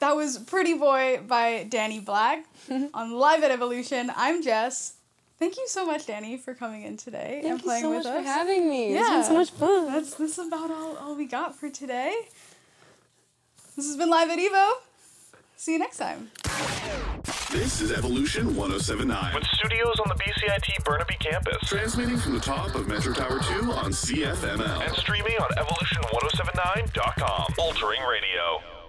That was Pretty Boy by Danny Black on Live at Evolution. I'm Jess. Thank you so much, Danny, for coming in today and playing with us. Thank you so much for having me. Yeah. It's been so much fun. This is about all we got for today. This has been Live at Evo. See you next time. This is Evolution 1079. With studios on the BCIT Burnaby campus. Transmitting from the top of Metro Tower 2 on CFML. And streaming on evolution1079.com. Altering radio.